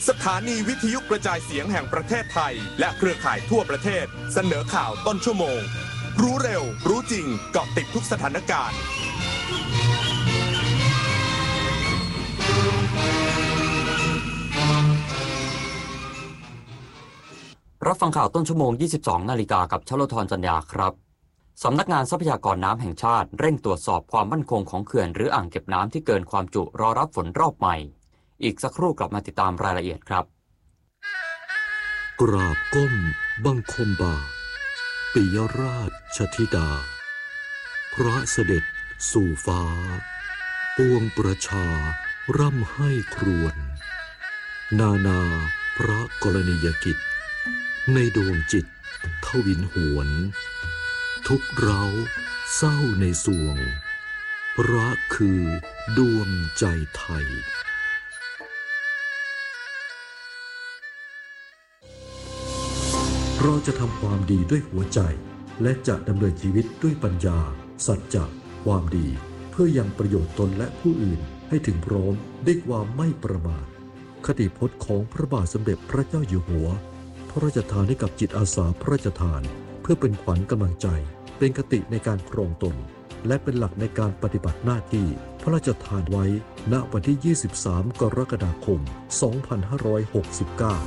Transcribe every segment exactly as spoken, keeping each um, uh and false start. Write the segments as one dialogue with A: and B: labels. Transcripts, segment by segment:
A: สถานีวิทยุกระจายเสียงแห่งประเทศไทยและเครือข่ายทั่วประเทศเสนอข่าวต้นชั่วโมงรู้เร็วรู้จริงเกาะติดทุกสถานการณ์
B: รับฟังข่าวต้นชั่วโมง ยี่สิบสอง นาฬิกากับชลธรจันยาครับสำนักงานทรัพยากรน้ำแห่งชาติเร่งตรวจสอบความมั่นคงของเขื่อนหรืออ่างเก็บน้ำที่เกินความจุรอรับฝนรอบใหม่อีกสักครู่กลับมาติดตามรายละเอียดครับ
C: กราบก้มบังคมบาทปิยราชธิดาพระเสด็จสู่ฟ้าปวงประชาร่ำให้ครวญนานาพระกรณียกิจในดวงจิตทวินหวนทุกเร้าเศร้าในสวงรักคือดวงใจไทยเราจะทำความดีด้วยหัวใจและจะดำเนินชีวิตด้วยปัญญาสัจจะความดีเพื่อยังประโยชน์ตนและผู้อื่นให้ถึงพร้อมด้วยความไม่ประมาทคติพจน์ของพระบาทสมเด็จพระเจ้าอยู่หัวพระราชทานให้กับจิตอาสาพระราชทานเพื่อเป็นขวัญกำลังใจเป็นคติในการครองตนและเป็นหลักในการปฏิบัติหน้าที่พระราชทานไว้ณวันที่ยี่สิบสามกรกฎาคมสองพันห้าร้อยหกสิบเก้า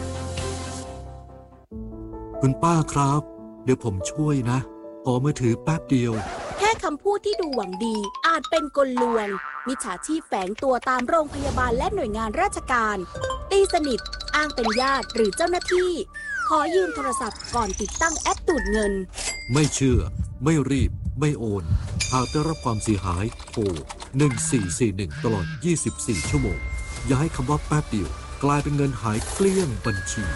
C: คุณป้าครับเดี๋ยวผมช่วยนะขอมือถือแป๊บเดียว
D: แค่คำพูดที่ดูหวังดีอาจเป็นกลลวงมิจฉาชีพแฝงตัวตามโรงพยาบาลและหน่วยงานราชการตีสนิทอ้างเป็นญาติหรือเจ้าหน้าที่ขอยืมโทรศัพท์ก่อนติดตั้งแอปดูดเงิน
C: ไม่เชื่อไม่รีบไม่โอนหากได้รับความเสียหายโทรหนึ่งสี่สี่หนึ่งตลอดยี่สิบสี่ชั่วโมงอย่าให้คำว่าแป๊บเดียวกลายเป็นเงินหายเกลี้ยงบัญชี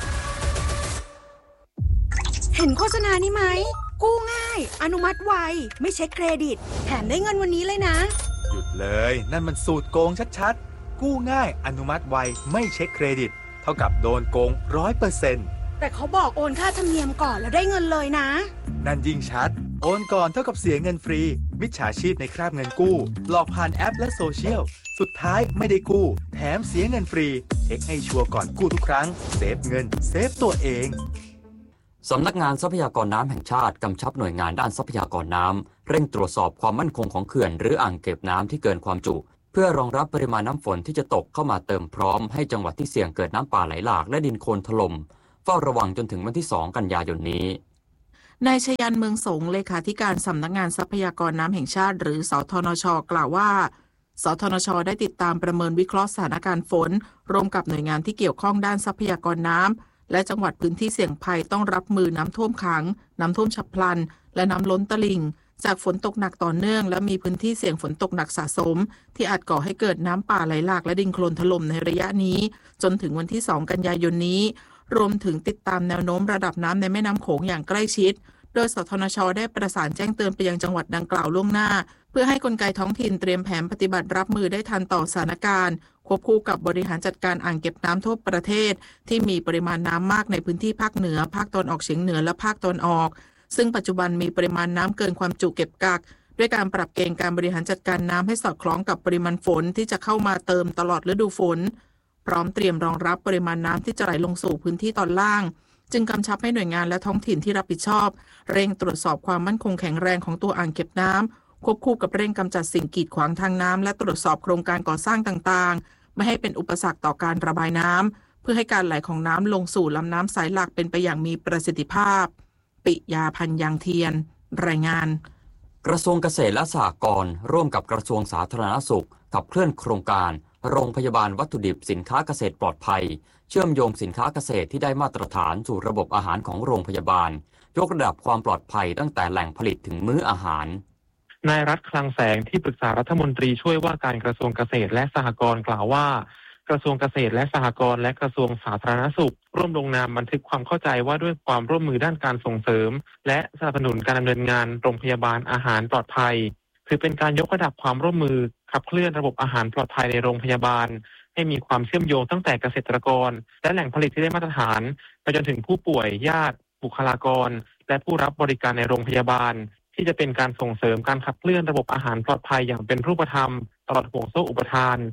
E: เห็นโฆษณานี้ไหมกู้ง่ายอนุมัติไวไม่เช็คเครดิตแถมได้เงินวันนี้เลยนะ
F: หยุดเลยนั่นมันสูตรโกงชัดๆกู้ง่ายอนุมัติไวไม่เช็คเครดิตเท่ากับโดนโกง ร้อยเปอร์เซ็นต์
E: แต่เขาบอกโอนค่าธรรมเนียมก่อนแล้วได้เงินเลยนะ
F: นั่นยิ่งชัดโอนก่อนเท่ากับเสียเงินฟรีมิจฉาชีพในคราบเงินกู้หลอกผ่านแอปและโซเชียลสุดท้ายไม่ได้กู้แถมเสียเงินฟรีเช็คให้ชัวร์ก่อนกู้ทุกครั้งเซฟเงินเซฟตัวเอง
B: สำนักงานทรัพยากรน้ำแห่งชาติกำชับหน่วยงานด้านทรัพยากรน้ำเร่งตรวจสอบความมั่นคงของเขื่อนหรืออ่างเก็บน้ำที่เกินความจุเพื่อรองรับปริมาณน้ำฝนที่จะตกเข้ามาเติมพร้อมให้จังหวัดที่เสี่ยงเกิดน้ำป่าไหลหลากและดินโคลนถล่มเฝ้าระวังจนถึงวันที่สองกันยายนนี้
G: นายชยันเมืองสงเลขาธิการสำนักงานทรัพยากรน้ำแห่งชาติหรือสทนช.กล่าวว่าสทนช.ได้ติดตามประเมินวิเคราะห์สถานการณ์ฝนร่วมกับหน่วยงานที่เกี่ยวข้องด้านทรัพยากรน้ำและจังหวัดพื้นที่เสี่ยงภัยต้องรับมือน้ำท่วมขังน้ำท่วมฉับพลันและน้ำล้นตลิ่งจากฝนตกหนักต่อเนื่องและมีพื้นที่เสี่ยงฝนตกหนักสะสมที่อาจก่อให้เกิดน้ำป่าไหลหลากและดินโคลนถล่มในระยะนี้จนถึงวันที่สองกันยายนนี้รวมถึงติดตามแนวโน้มระดับน้ำในแม่น้ำโขงอย่างใกล้ชิดโดยสทนช.ได้ประสานแจ้งเตือนไปยังจังหวัดดังกล่าวล่วงหน้าเพื่อให้กลไกท้องถิ่นเตรียมแผนปฏิบัติรับมือได้ทันต่อสถานการณ์ควบคู่กับบริหารจัดการอ่างเก็บน้ำทั่วประเทศที่มีปริมาณน้ำมากในพื้นที่ภาคเหนือภาคตะวันออกเฉียงเหนือและภาคตะวันออกซึ่งปัจจุบันมีปริมาณน้ำเกินความจุเก็บกักด้วยการปรับเกณฑ์การบริหารจัดการน้ำให้สอดคล้องกับปริมาณฝนที่จะเข้ามาเติมตลอดฤดูฝนพร้อมเตรียมรองรับปริมาณน้ำที่จะไหลลงสู่พื้นที่ตอนล่างจึงกำชับให้หน่วยงานและท้องถิ่นที่รับผิดชอบเร่งตรวจสอบความมั่นคงแข็งแรงของตัวอ่างเก็บน้ำควบคู่กับเร่งกำจัดสิ่งกีดขวางทางน้ำและตรวจสอบโครงการก่อสร้างต่างๆไม่ให้เป็นอุปสรรคต่อการระบายน้ำเพื่อให้การไหลของน้ำลงสู่ลำน้ำสายหลักเป็นไปอย่างมีประสิทธิภาพปิยาพันธ์ยางเทียนรายงาน
B: กระทรวงเกษตรและสหกรณ์ร่วมกับกระทรวงสาธารณสุขขับเคลื่อนโครงการโรงพยาบาลวัตถุดิบสินค้าเกษตรปลอดภัยเชื่อมโยงสินค้าเกษตรที่ได้มาตรฐานสู่ระบบอาหารของโรงพยาบาลยกระดับความปลอดภัยตั้งแต่แหล่งผลิตถึงมื้ออาหาร
H: นายรัฐคลังแสงที่ปรึกษารัฐมนตรีช่วยว่าการกระทรวงเกษตรและสหกรณ์กล่าวว่ากระทรวงเกษตรและสหกรณ์และกระทรวงสาธารณสุขร่วมลงนามบันทึกความเข้าใจว่าด้วยความร่วมมือด้านการส่งเสริมและสนับสนุนการดำเนินงานโรงพยาบาลอาหารปลอดภัยถือเป็นการยกระดับความร่วมมือขับเคลื่อนระบบอาหารปลอดภัยในโรงพยาบาลให้มีความเชื่อมโยงตั้งแต่เกษตรกรและแหล่งผลิตที่ได้มาตรฐานไปจนถึงผู้ป่วยญาติบุคลากรและผู้รับบริการในโรงพยาบาลที่จะเป็นการส่งเสริมการขับเคลื่อนระบบอาหารปลอดภัยอย่างเป็นรูปธรรมตลอดห่วงโซ่อุปทานโด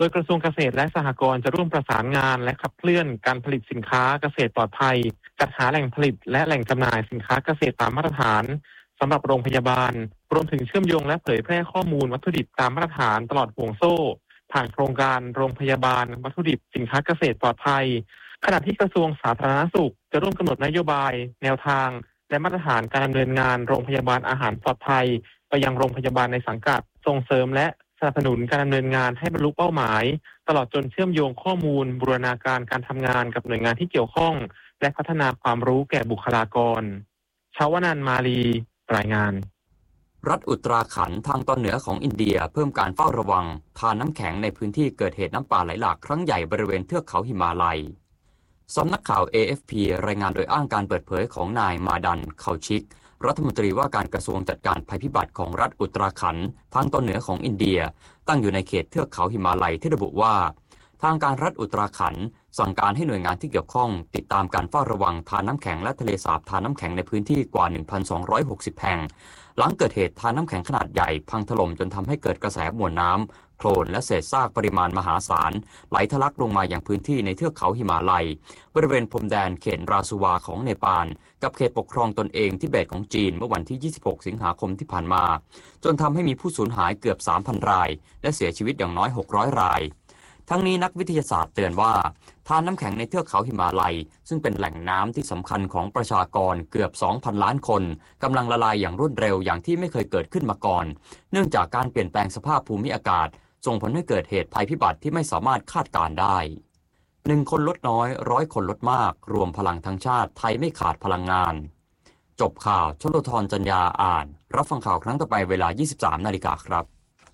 H: ดยกระทรวงเกษตรและสหกรณ์จะร่วมประสานงานและขับเคลื่อนการผลิตสินค้าเกษตรปลอดภัยจัดหาแหล่งผลิตและแหล่งจำหน่ายสินค้าเกษตรตามมาตรฐานสำหรับโรงพยาบาลรวมถึงเชื่อมโยงและเผยแพร่ข้อมูลวัตถุดิบตามมาตรฐานตลอดห่วงโซ่ผ่านโครงการโรงพยาบาลวัตถุดิบสินค้าเกษตรปลอดภัยขณะที่กระทรวงสาธารณสุขจะร่วมกำหนดนโยบายแนวทางและมาตรฐานการดำเนินงานโรงพยาบาลอาหารปลอดภัยไปยังโรงพยาบาลในสังกัดส่งเสริมและสนับสนุนการดำเนินงานให้บรรลุเป้าหมายตลอดจนเชื่อมโยงข้อมูลบูรณาการการทำงานกับหน่วยงานที่เกี่ยวข้องและพัฒนาความรู้แก่บุคลากรชาวนันท์มาลีรายงาน
B: รัฐอุตราขันธ์ทางตอนเหนือของอินเดียเพิ่มการเฝ้าระวังทานน้ำแข็งในพื้นที่เกิดเหตุน้ำป่าไหลหลากครั้งใหญ่บริเวณเทือกเขาหิมาลัยสำนักข่าว เอ เอฟ พี รายงานโดยอ้างการเปิดเผยของนายมาดันเคาชิกรัฐมนตรีว่าการกระทรวงจัดการภัยพิบัติของรัฐอุตราขันธ์ทางตอนเหนือของอินเดียตั้งอยู่ในเขตเทือกเขาหิมาลัยที่ระบุว่าทางการรัฐอุตราขันธ์สั่งการให้หน่วยงานที่เกี่ยวข้องติดตามการเฝ้าระวังทานน้ำแข็งและทะเลสาบทานน้ำแข็งในพื้นที่กว่า หนึ่งพันสองร้อยหกสิบ แห่งหลังเกิดเหตุทานน้ำแข็งขนาดใหญ่พังถล่มจนทำให้เกิดกระแสมวลน้ำโคลนและเศษซากปริมาณมหาศาลไหลทะลักลงมาอย่างพื้นที่ในเทือกเขาหิมาลัยบริเวณพรมแดนเขตราซูวาของเนปาลกับเขตปกครองตนเองทิเบตของจีนเมื่อวันที่ ยี่สิบหก สิงหาคมที่ผ่านมาจนทำให้มีผู้สูญหายเกือบ สามพัน รายและเสียชีวิตอย่างน้อย หกร้อย รายทั้งนี้นักวิทยาศาสตร์เตือนว่าทานน้ำแข็งในเทือกเขาหิมาลัยซึ่งเป็นแหล่งน้ำที่สำคัญของประชากรเกือบ สองพัน ล้านคนกำลังละลายอย่างรวดเร็วอย่างที่ไม่เคยเกิดขึ้นมาก่อนเนื่องจากการเปลี่ยนแปลงสภาพภูมิอากาศส่งผลให้เกิดเหตุภัยพิบัติที่ไม่สามารถคาดการณ์ได้หนึ่งคนลดน้อยร้อยคนลดมากรวมพลังทั้งชาติไทยไม่ขาดพลังงานจบข่าวชลธรจัญญาอ่านรับฟังข่าวครั้งต่อไปเวลา ยี่สิบสาม นาฬิกาครับ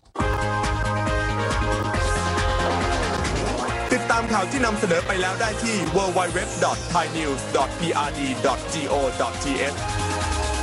A: ติดตามข่าวที่นำเสนอไปแล้วได้ที่ ดับเบิลยู ดับเบิลยู ดับเบิลยู ดอท ไทยนิวส์ ดอท พี อาร์ ดี ดอท จี โอ ดอท ที เอช